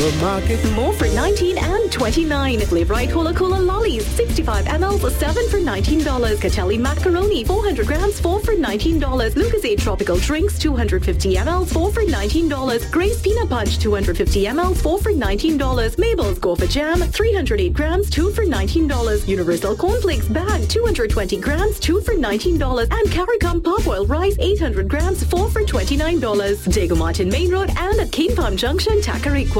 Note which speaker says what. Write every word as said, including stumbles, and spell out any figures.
Speaker 1: Supermarket.
Speaker 2: More for nineteen and twenty-nine. Live Right Cola Cola Lollies, sixty-five milliliters for seven for nineteen dollars. Catelli Macaroni, four hundred grams, four for nineteen dollars. Lucozade Tropical Drinks, two hundred fifty milliliters, four for nineteen dollars. Grace Peanut Punch, two hundred fifty milliliters, four for nineteen dollars. Mabel's Go for Jam, three hundred eight grams, two for nineteen dollars. Universal Cornflakes Bag, two hundred twenty grams, two for nineteen dollars. And Caricom Pop Oil Rice, eight hundred grams, four for twenty-nine dollars. Dago Martin Main Road and at Cane Farm Junction, Takariqua.